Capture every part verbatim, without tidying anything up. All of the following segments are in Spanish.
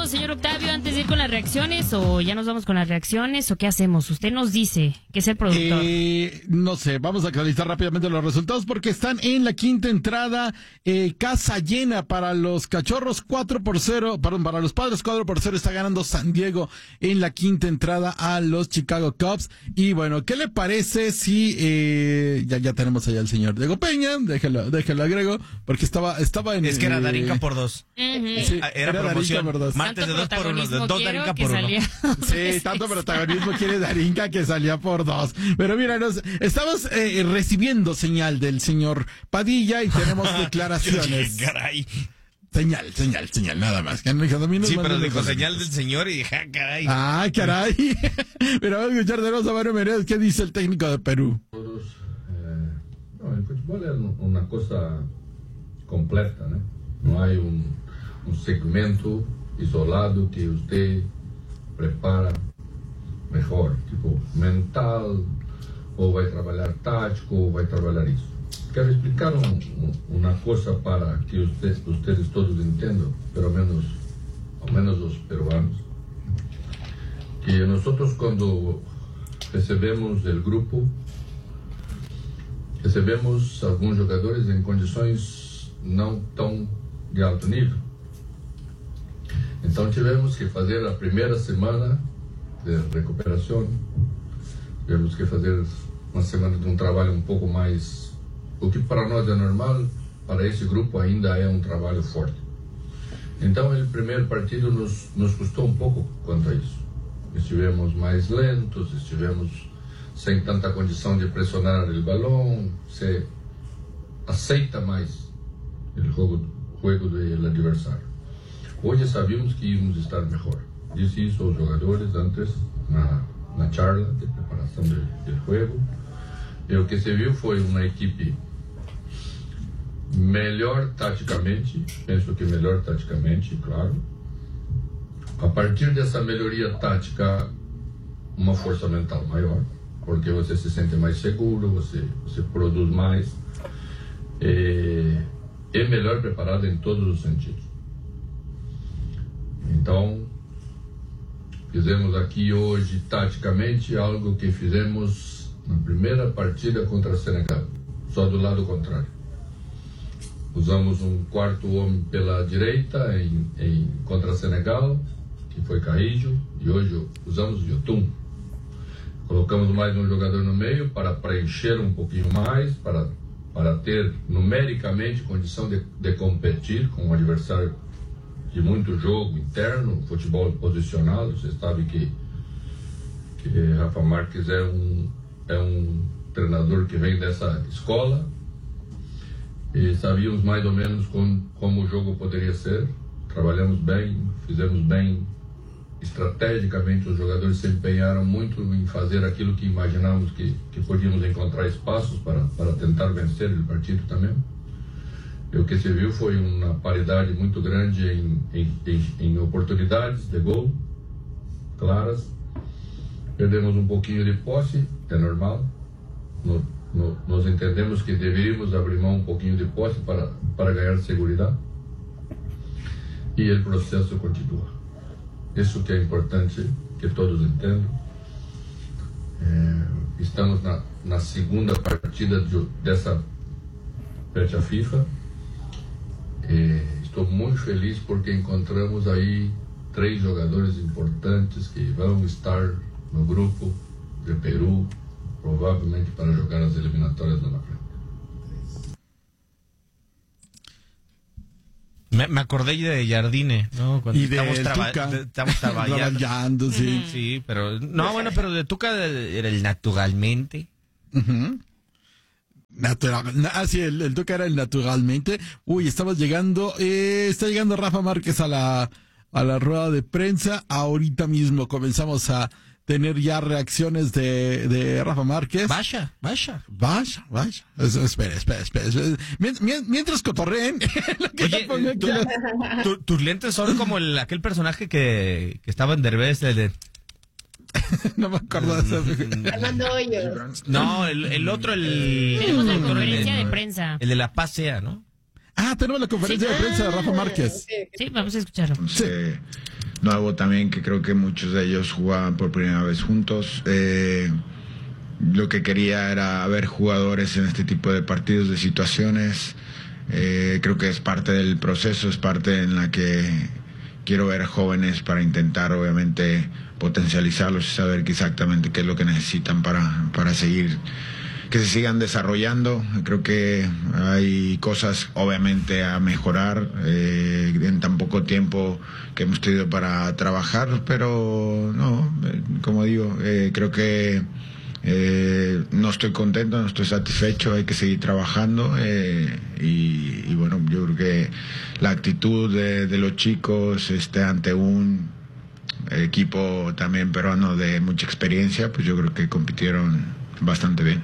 señor Octavio, antes de ir con las reacciones, o ya nos vamos con las reacciones, o qué hacemos? Usted nos dice, que es el productor. Eh, no sé, vamos a actualizar rápidamente los resultados porque están en la quinta entrada, eh, casa llena para los Cachorros, cuatro por cero, perdón, para los Padres cuatro por cero, está ganando San Diego en la quinta entrada a los Chicago Cubs. Y bueno, ¿qué le parece si, eh, ya, ya tenemos allá al señor Diego Peña, déjelo, déjelo agrego, porque estaba, estaba en... Es que era eh, Darinka por dos. Uh-huh. Sí, Era, era promoción. Darinka por dos. Martes de dos por uno, de dos Darinka por uno. Sí, tanto protagonismo quiere Darinka que salía por dos. Pero mira, nos, estamos eh, recibiendo señal del señor Padilla y tenemos declaraciones. Caray. Señal, señal, señal, nada más. Que no dijo, sí, pero dijo señal del señor y dije, ah, caray. Ah, caray. Pero vamos a escuchar de nuevo a Mario Menéndez, ¿qué dice el técnico de Perú? Todos, eh, no, el fútbol es una cosa completa, ¿no? No hay un, un segmento isolado que usted prepara mejor, tipo mental, ou vai trabalhar tático, ou vai trabalhar isso. Quero explicar um, um, uma coisa para que ustedes, ustedes todos entendam, pelo menos, ao menos os peruanos, que nós quando recebemos o grupo, recebemos alguns jogadores em condições não tão de alto nível. Então tivemos que fazer a primeira semana de recuperação, tivemos que fazer uma semana de um trabalho um pouco mais, o que para nós é normal, para esse grupo ainda é um trabalho forte. Então o primeiro partido nos, nos custou um pouco quanto a isso. Estivemos mais lentos, estivemos sem tanta condição de pressionar o balão, se aceita mais o jogo, jogo do adversário. Hoje sabíamos que íamos estar melhor. Disse isso aos jogadores antes, na, na charla de preparação do, do jogo. E o que se viu foi uma equipe melhor taticamente, penso que melhor taticamente, claro. A partir dessa melhoria tática, uma força mental maior, porque você se sente mais seguro, você, você produz mais, e é melhor preparado em todos os sentidos. Então, fizemos aqui hoje, taticamente, algo que fizemos na primeira partida contra o Senegal, só do lado contrário. Usamos um quarto homem pela direita em, em, contra o Senegal, que foi Carrillo, e hoje usamos o Yotun. Colocamos mais um jogador no meio para preencher um pouquinho mais, para, para ter numericamente condição de, de competir com um adversário de muito jogo interno, futebol posicionado. Você sabe que, que Rafa Marques é um, é um treinador que vem dessa escola, e sabíamos mais ou menos com, como o jogo poderia ser. Trabalhamos bem, fizemos bem estrategicamente. Os jogadores se empenharam muito em fazer aquilo que imaginávamos que, que podíamos encontrar espaços para, para tentar vencer o partido também. E o que se viu foi uma paridade muito grande em, em, em, em oportunidades de gol claras. Perdemos um pouquinho de posse, é normal. No, no, nós entendemos que deveríamos abrir mão um pouquinho de posse para, para ganhar segurança. E o processo continua. Isso que é importante que todos entendam. É, estamos na, na segunda partida de, dessa Festa FIFA. É, estou muito feliz porque encontramos aí três jogadores importantes que vão estar no grupo de Peru, provavelmente para jogar as eliminatórias lá na frente. Me, me acordé de Jardine, ¿no? Cuando y de estamos, traba, Tuca, de, estamos trabajando. trabajando, sí. Sí, pero no, bueno, pero de Tuca era el naturalmente. Uh-huh. Natural, ah, sí, el, el Tuca era el naturalmente. Uy, estamos llegando, eh, está llegando Rafa Márquez a la, a la rueda de prensa. Ahorita mismo comenzamos a tener ya reacciones de, de Rafa Márquez. Vaya, vaya. Vaya, vaya. Espera, espera, espera. espera. Mientras, mientras cotorreen. Oye, tu, tu, tus lentes son como el, aquel personaje que, que estaba en Derbez, de, de... No me acuerdo de eso. Armando Hoyos. No, el, el otro, el... Tenemos la el, conferencia el, de prensa. El de la Paz Sea, ¿no? Ah, tenemos la conferencia Sí. de prensa de Rafa Márquez. Sí, vamos a escucharlo. Sí. nuevo también, que creo que muchos de ellos jugaban por primera vez juntos. Eh, lo que quería era ver jugadores en este tipo de partidos, de situaciones. Eh, creo que es parte del proceso, es parte en la que quiero ver jóvenes para intentar obviamente potencializarlos y saber que exactamente qué es lo que necesitan para, para seguir, que se sigan desarrollando. Creo que hay cosas obviamente a mejorar eh, en tan poco tiempo que hemos tenido para trabajar, pero no, eh, como digo, eh, creo que eh, no estoy contento, no estoy satisfecho, hay que seguir trabajando eh, y, y bueno, yo creo que la actitud de, de los chicos este, ante un equipo también peruano de mucha experiencia, pues yo creo que compitieron bastante bien.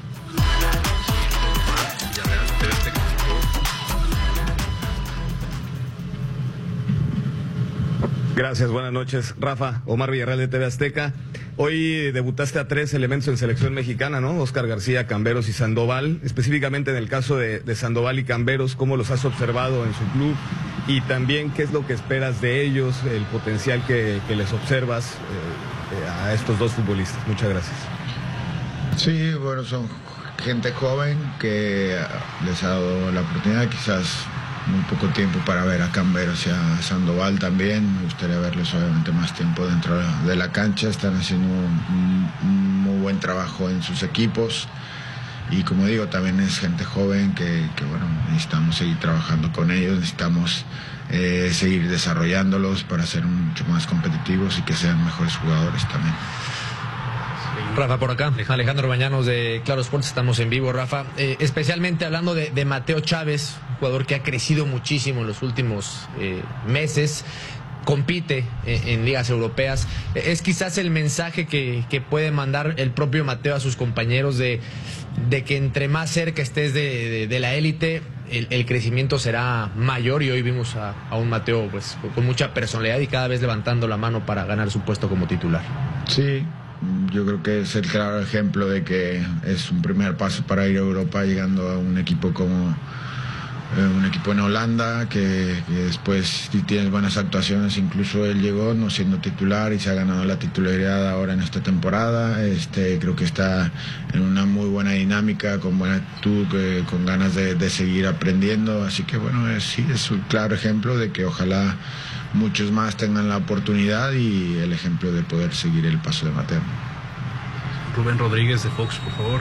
Gracias, buenas noches. Rafa, Omar Villarreal de T V Azteca. Hoy debutaste a tres elementos en selección mexicana, ¿no? Oscar García, Camberos y Sandoval. Específicamente en el caso de, de Sandoval y Camberos, ¿cómo los has observado en su club? Y también, ¿qué es lo que esperas de ellos, el potencial que, que les observas eh, a estos dos futbolistas? Muchas gracias. Sí, bueno, son gente joven que les ha dado la oportunidad, quizás muy poco tiempo para ver a Camberos y a Sandoval también. Me gustaría verles obviamente más tiempo dentro de la cancha. Están haciendo un, un muy buen trabajo en sus equipos y como digo, también es gente joven que, que bueno, necesitamos seguir trabajando con ellos, necesitamos eh, seguir desarrollándolos para ser mucho más competitivos y que sean mejores jugadores también. Rafa, por acá, Alejandro Bañanos de Claro Sports, estamos en vivo, Rafa. Eh, especialmente hablando de, de Mateo Chávez, un jugador que ha crecido muchísimo en los últimos eh, meses, compite en, en ligas europeas. Es quizás el mensaje que, que puede mandar el propio Mateo a sus compañeros de, de que entre más cerca estés de, de, de la élite, el, el crecimiento será mayor, y hoy vimos a, a un Mateo pues con mucha personalidad y cada vez levantando la mano para ganar su puesto como titular. Sí. Yo creo que es el claro ejemplo de que es un primer paso para ir a Europa, llegando a un equipo como eh, un equipo en Holanda, que, que después, si tienes buenas actuaciones, incluso él llegó no siendo titular y se ha ganado la titularidad ahora en esta temporada. Este, creo que está en una muy buena dinámica, con buena actitud, que, con ganas de, de seguir aprendiendo. Así que bueno, es, sí, es un claro ejemplo de que ojalá muchos más tengan la oportunidad y el ejemplo de poder seguir el paso de Mateo. Rubén Rodríguez de Fox, por favor.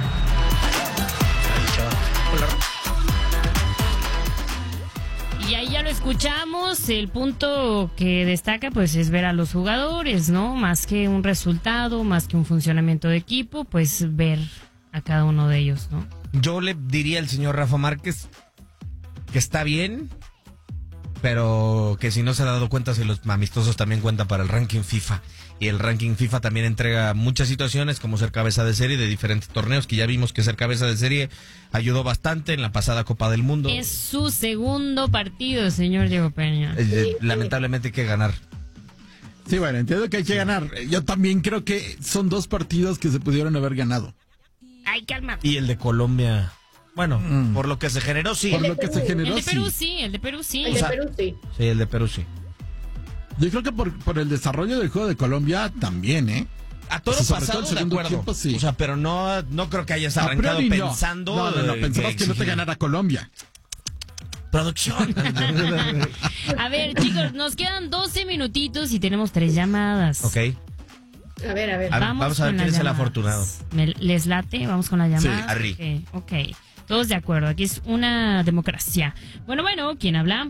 Y ahí ya lo escuchamos, el punto que destaca pues es ver a los jugadores, ¿no? Más que un resultado, más que un funcionamiento de equipo, pues ver a cada uno de ellos, ¿no? Yo le diría al señor Rafa Márquez que está bien, pero que si no se ha dado cuenta, si los amistosos también cuentan para el ranking FIFA. Y el ranking FIFA también entrega muchas situaciones, como ser cabeza de serie de diferentes torneos, que ya vimos que ser cabeza de serie ayudó bastante en la pasada Copa del Mundo. Es su segundo partido, señor Diego Peña. Eh, lamentablemente hay que ganar. Sí, bueno, entiendo que hay que ganar. Yo también creo que son dos partidos que se pudieron haber ganado. Ay, calma. Y el de Colombia... Bueno, mm. por lo que se generó, sí. Por lo que se generó, el de Perú, sí. sí. El de Perú, sí. El de Perú, sí. Sí, el de Perú, sí. Yo creo que por, por el desarrollo del juego de Colombia también, ¿eh? A todo o sea, pasado, todo de acuerdo. Tiempo, sí. O sea, pero no, no creo que hayas arrancado pensando... No, no, no, no pensabas que, que no te ganara Colombia. Producción. A ver, chicos, nos quedan doce minutitos y tenemos tres llamadas. Ok. A ver, a ver. A ver, Vamos, vamos a ver quién es el afortunado. ¿Me, ¿Les late? Vamos con la llamada. Sí, arri. Okay, ok, todos de acuerdo. Aquí es una democracia. Bueno, bueno, ¿quién habla?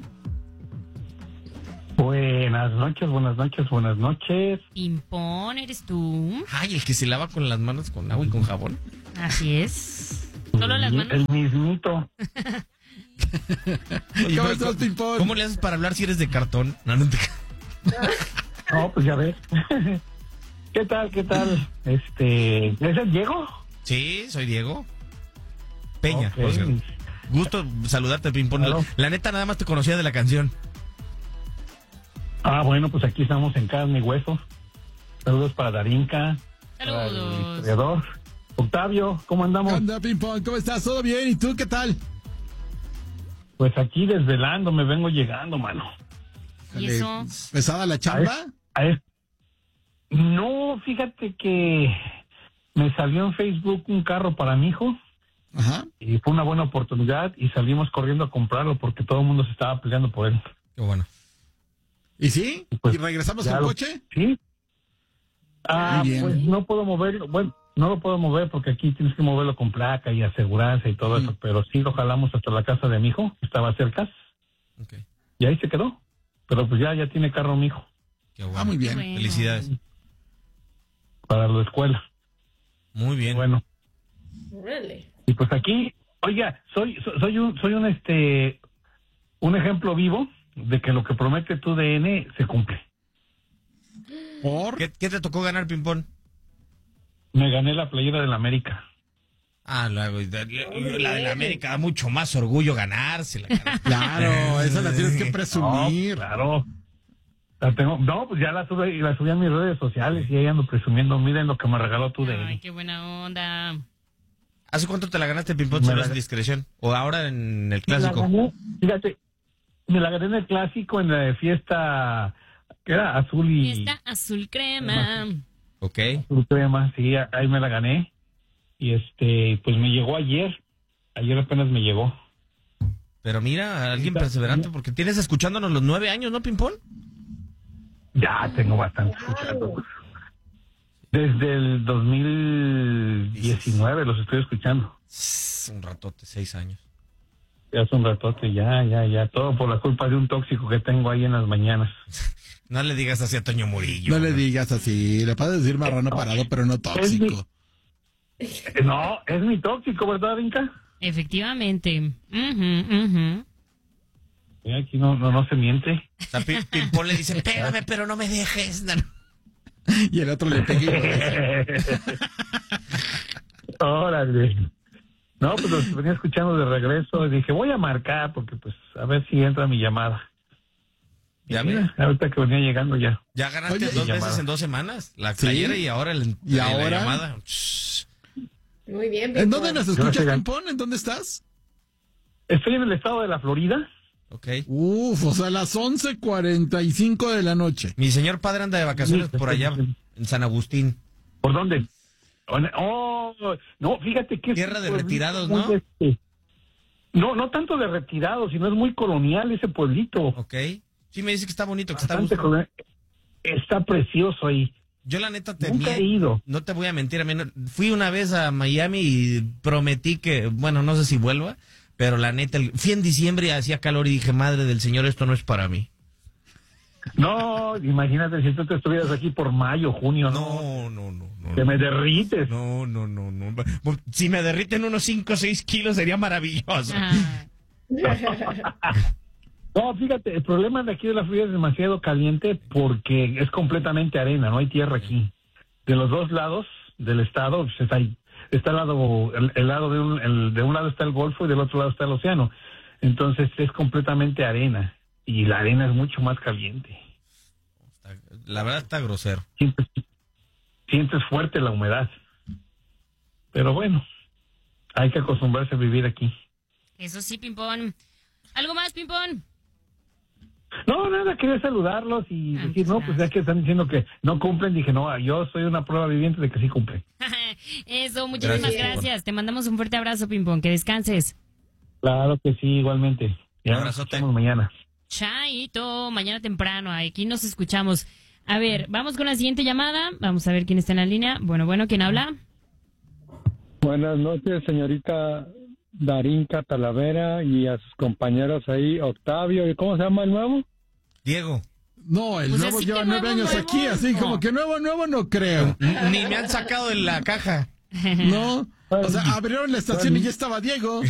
Buenas noches, buenas noches, buenas noches. Pimpón, ¿eres tú? Ay, el que se lava con las manos con agua y con jabón. Así es. ¿Solo las manos? El mismito. Oye, ¿Cómo, estás, Pimpón? ¿Cómo le haces para hablar si eres de cartón? No, no te... No, pues ya ves. ¿Qué tal, qué tal? Este, ¿es el Diego? Sí, soy Diego Peña, okay. Por cierto. Gusto saludarte, Pimpón. La, la neta, nada más te conocía de la canción. Ah, bueno, pues aquí estamos en carne y hueso. Saludos para Darinka. Saludos. Para el historiador. Octavio, ¿cómo andamos? ¿Qué onda, Pimpón? ¿Cómo estás? ¿Todo bien? ¿Y tú qué tal? Pues aquí desvelando, me vengo llegando, mano. ¿Y eso? ¿Pesada la chamba? A ver, no, fíjate que me salió en Facebook un carro para mi hijo. Ajá. Y fue una buena oportunidad y salimos corriendo a comprarlo porque todo el mundo se estaba peleando por él. Qué bueno. ¿Y sí? Pues, ¿Y regresamos al lo, coche? Sí. Ah, pues no puedo moverlo. Bueno, no lo puedo mover porque aquí tienes que moverlo con placa y aseguranza y todo mm. eso. Pero sí lo jalamos hasta la casa de mi hijo, que estaba cerca. Okay. Y ahí se quedó. Pero pues ya, ya tiene carro mi hijo. Qué bueno. Ah, muy bien. Bueno. Felicidades. Para la escuela. Muy bien. Bueno. Vale. Y pues aquí, oiga, soy soy un soy un este un ejemplo vivo de que lo que promete tu D N se cumple. ¿Por? ¿Qué, qué te tocó ganar, Pimpón? Me gané la playera del América. Ah, la, la, la de la América da mucho más orgullo ganársela. Claro, esa la tienes que presumir. No, claro. La tengo, no, pues ya la subí, la subí a mis redes sociales y ahí ando presumiendo. Miren lo que me regaló tu D N. Ay, qué buena onda. ¿Hace cuánto te la ganaste, Pimpón, si no es discreción? ¿O ahora en el clásico? Me la gané, fíjate, me la gané en el clásico, en la fiesta, que era azul y... Fiesta azul crema. Ok. Azul crema, sí, ahí me la gané. Y este, pues me llegó ayer. Ayer apenas me llegó. Pero mira, alguien perseverante, porque tienes escuchándonos los nueve años, ¿no, Pimpón? Ya, tengo bastante escuchando. Desde el dos mil diecinueve los estoy escuchando. Un ratote, seis años. Ya hace un ratote, ya, ya, ya. Todo por la culpa de un tóxico que tengo ahí en las mañanas. No le digas así a Toño Murillo. No le digas así. Le puedes decir marrano parado, pero no tóxico. Es mi, no, es mi tóxico, ¿verdad, Vinca? Efectivamente. Uh-huh, uh-huh. Y aquí no, no, no se miente. O sea, Pimpón le dice, pégame, pero no me dejes. No. Y el otro le pega. Órale. No, pues los venía escuchando de regreso y dije, voy a marcar porque pues a ver si entra mi llamada. Ya mira, ahorita que venía llegando ya. Ya ganaste Oye, dos llamada. veces en dos semanas. La playera ¿Sí? y ahora el, ¿Y la ahora? llamada. Muy bien, ¿En dónde nos escuchas, No, Pimpón? ¿En dónde estás? Estoy en el estado de la Florida. Ok. Uf, o sea, a las once cuarenta y cinco de la noche. Mi señor padre anda de vacaciones por allá, en San Agustín. ¿Por dónde? Oh, no, fíjate que... Tierra de pueblito retirados, muy ¿no? este- no, no tanto de retirados, sino es muy colonial ese pueblito. Ok. Sí, me dice que está bonito, que está Bastante gusto. colonial. Está precioso ahí. Yo la neta te Nunca mie- he ido. No te voy a mentir, a mí no- fui una vez a Miami y prometí que, bueno, no sé si vuelva, pero la neta, el- fui en diciembre y hacía calor y dije, madre del señor, esto no es para mí. No, imagínate si tú te estuvieras aquí por mayo, junio, ¿no? No, no, no, no. Te me derrites. No, no, no, no. Si me derriten unos cinco o seis kilos sería maravilloso. Ah. No, fíjate, el problema de aquí de la Florida es demasiado caliente porque es completamente arena, no hay tierra aquí. De los dos lados del estado, pues, está, ahí, está el lado, el, el lado de un, el, de un lado está el Golfo y del otro lado está el océano. Entonces es completamente arena y la arena es mucho más caliente. La verdad está grosero. Sientes, sientes fuerte la humedad. Pero bueno, hay que acostumbrarse a vivir aquí. Eso sí, Pimpón. ¿Algo más, Pimpón? No, nada, quería saludarlos y Ah, decir, no, pues ya que están diciendo que no cumplen, dije, no, yo soy una prueba viviente de que sí cumplen. Eso, muchísimas Gracias, gracias. Te mandamos un fuerte abrazo, Pimpón. Que descanses. Claro que sí, igualmente. Ya Un nos abrazote. escuchamos mañana. Chaito, mañana temprano, aquí nos escuchamos. A ver, vamos con la siguiente llamada. Vamos a ver quién está en la línea. Bueno, bueno, ¿quién habla? Buenas noches, señorita Darinka Talavera y a sus compañeros ahí, Octavio, ¿y cómo se llama el nuevo? Diego. No, el Pues nuevo así lleva que nueve nuevo, años nuevo. aquí, así como que nuevo, nuevo no creo. Ni me han sacado de la caja. No, o sea, abrieron la estación y ya estaba Diego.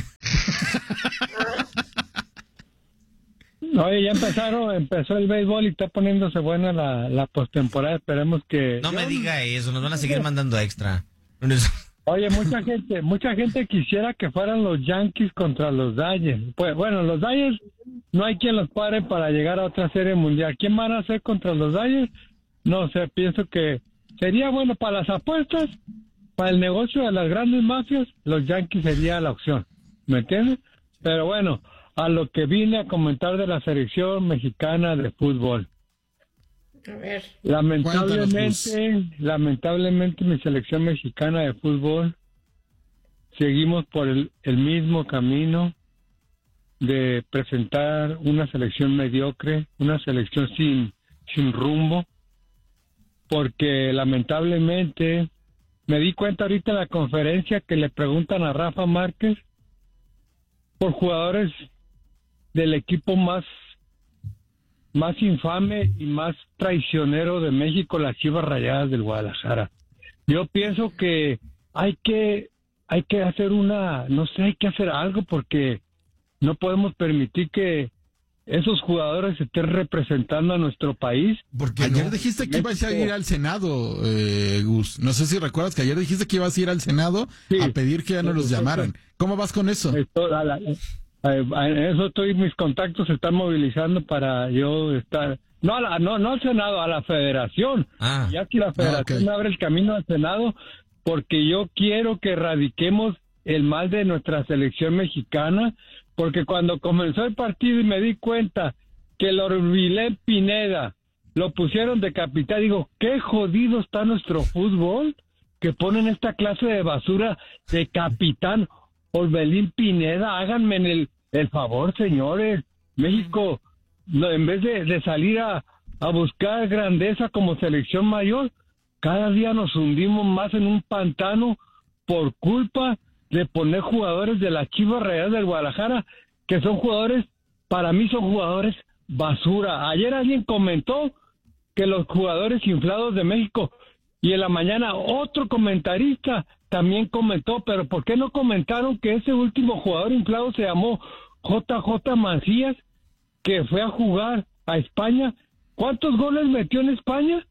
Oye, ya empezaron, empezó el béisbol y está poniéndose buena la, la postemporada, esperemos que... No me diga eso, nos van a seguir mandando extra. Oye, mucha gente, mucha gente quisiera que fueran los Yankees contra los Dodgers. Pues bueno, los Dodgers no hay quien los pare para llegar a otra serie mundial. ¿Quién van a hacer contra los Dodgers? No sé, pienso que sería bueno para las apuestas, para el negocio de las grandes mafias, los Yankees sería la opción, ¿me entiendes? Pero bueno, a lo que vine a comentar de la selección mexicana de fútbol. A ver. Lamentablemente, lamentablemente mi selección mexicana de fútbol seguimos por el, el mismo camino de presentar una selección mediocre, una selección sin, sin rumbo, porque lamentablemente me di cuenta ahorita en la conferencia que le preguntan a Rafa Márquez por jugadores del equipo más más infame y más traicionero de México, las Chivas Rayadas del Guadalajara. Yo pienso que hay que hay que hacer una, no sé, hay que hacer algo porque no podemos permitir que esos jugadores estén representando a nuestro país. Porque ayer no dijiste que ibas a ir al Senado, eh, Gus. No sé si recuerdas que ayer dijiste que ibas a ir al Senado sí, a pedir que ya no los llamaran. ¿Cómo vas con eso? Esto, a la, En eso estoy, mis contactos se están movilizando para yo estar, no, a la, no, no al Senado, a la Federación. Ah, ya que la Federación ah, okay. abre el camino al Senado, porque yo quiero que erradiquemos el mal de nuestra selección mexicana, porque cuando comenzó el partido y me di cuenta que el Orbilé Pineda lo pusieron de capitán, digo, qué jodido está nuestro fútbol, que ponen esta clase de basura de capitán. Orbelín Pineda, háganme el, el favor, señores. México, no, en vez de, de salir a, a buscar grandeza como selección mayor, cada día nos hundimos más en un pantano por culpa de poner jugadores de las Chivas Rayadas del Guadalajara, que son jugadores, para mí son jugadores basura. Ayer alguien comentó que los jugadores inflados de México, y en la mañana otro comentarista también comentó, pero ¿por qué no comentaron que ese último jugador inflado se llamó J J Macías, que fue a jugar a España? ¿Cuántos goles metió en España?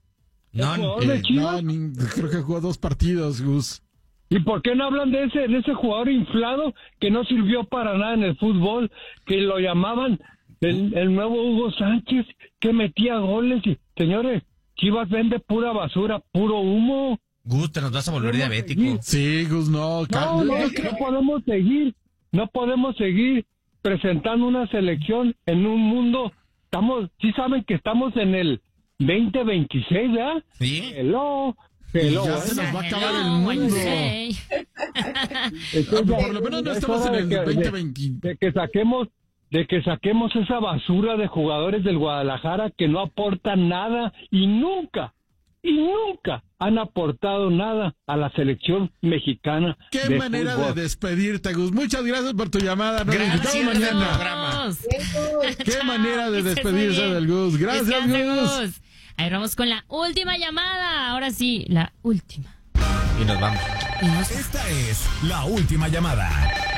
No, eh, no ni, creo que jugó dos partidos, Gus. ¿Y por qué no hablan de ese, de ese jugador inflado que no sirvió para nada en el fútbol, que lo llamaban el, el nuevo Hugo Sánchez, que metía goles? Y, señores, Chivas vende pura basura, puro humo. Gus, te nos vas a volver diabético. Sí, Gus, no. No, no, no, no podemos seguir, no podemos seguir presentando una selección en un mundo. Estamos, sí saben que estamos en el veinte veintiséis, ¿verdad? Sí. Hello, hello. Ya se nos va a acabar el mundo. Entonces, por lo menos no estamos en el veinte veinte. De, de que saquemos, de que saquemos esa basura de jugadores del Guadalajara que no aportan nada y nunca, y nunca han aportado nada a la selección mexicana. Qué de manera fútbol. de despedirte, Gus. Muchas gracias por tu llamada. Nos Gracias, mañana. Qué Chao, manera de que despedirse del Gus. Gracias, Descanse, Gus. Gus. Ahí vamos con la última llamada. Ahora sí, la última. Y nos vamos. Y nos... Esta es la última llamada.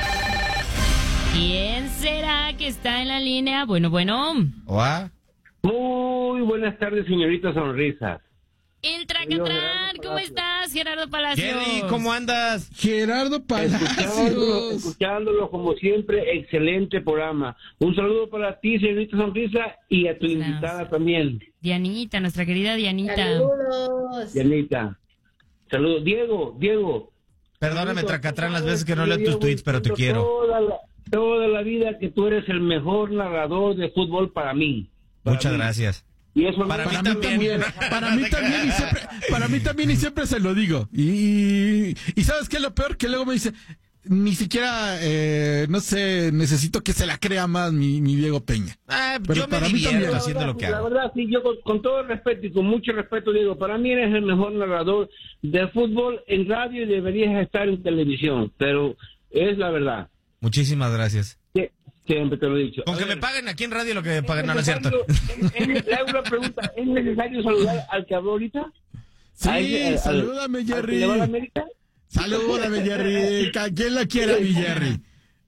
¿Quién será que está en la línea? Bueno, bueno. Hola. Muy buenas tardes, señorita Sonrisas. El Tracatrán, ¿cómo estás, Gerardo Palacios? Jerry, ¿cómo andas? Gerardo Palacios. Escuchándolo, escuchándolo como siempre, excelente programa. Un saludo para ti, señorita Sonrisa, y a tu Gracias. invitada también. Dianita, nuestra querida Dianita. Saludos. Dianita. Saludos. Diego, Diego. Perdóname, Saludos. Tracatrán, las veces que no leo Diego, tus tweets, pero te quiero. Toda la, toda la vida que tú eres el mejor narrador de fútbol para mí. Para Muchas mí. gracias. Y eso Para, Para mí mí también. también, para mí también y siempre, para mí también y siempre se lo digo. Y, y ¿sabes qué es lo peor? Que luego me dice, ni siquiera, eh, no sé, necesito que se la crea más mi, mi Diego Peña. Ah, Pero yo me para mí divierto también. haciendo lo que La hago. verdad, sí, yo con, con todo el respeto y con mucho respeto digo, para mí eres el mejor narrador de fútbol en radio y deberías estar en televisión, pero es la verdad. Muchísimas gracias. Sí, siempre te lo he dicho. Con A que ver, me paguen aquí en radio lo que me paguen, no, no es cierto. Es, es, le hago una pregunta, ¿es necesario saludar al que habló ahorita? Sí, ¿A ese- al- salúdame, al que Jerry. le va a la América? Salúdame, Jerry. ¿A quién la quiere, mi Jerry?